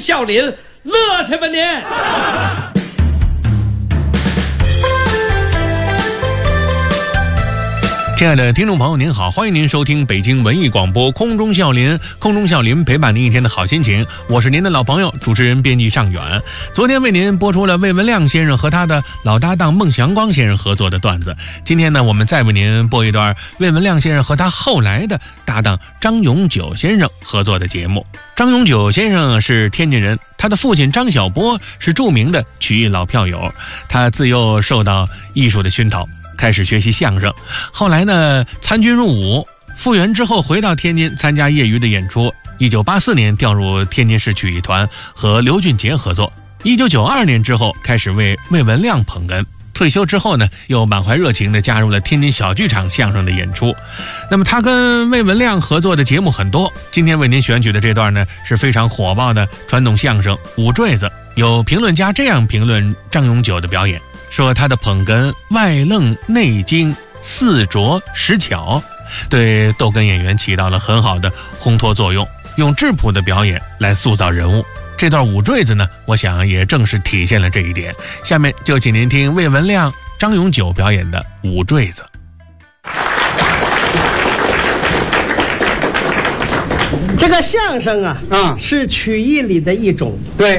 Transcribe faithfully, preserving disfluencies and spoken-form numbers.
笑林，乐去吧您！ 亲爱的听众朋友您好，欢迎您收听北京文艺广播空中笑林，空中笑林陪伴您一天的好心情，我是您的老朋友主持人编辑尚远。昨天为您播出了魏文亮先生和他的老搭档孟祥光先生合作的段子，今天呢我们再为您播一段魏文亮先生和他后来的搭档张永久先生合作的节目。张永久先生是天津人，他的父亲张小波是著名的曲艺老票友，他自幼受到艺术的熏陶，开始学习相声，后来呢参军入伍，复员之后回到天津参加业余的演出。一九八四年调入天津市曲艺团，和刘俊杰合作。一九九二年之后开始为魏文亮捧哏，退休之后呢又满怀热情地加入了天津小剧场相声的演出。那么他跟魏文亮合作的节目很多，今天为您选取的这段呢是非常火爆的传统相声《五坠子》。有评论家这样评论张永久的表演，说他的捧哏外愣内精，四拙十巧，对逗哏演员起到了很好的烘托作用，用质朴的表演来塑造人物。这段五坠子呢，我想也正是体现了这一点。下面就请您听魏文亮、张永久表演的五坠子。 这个相声啊， 啊， 是曲艺里的一种。 对。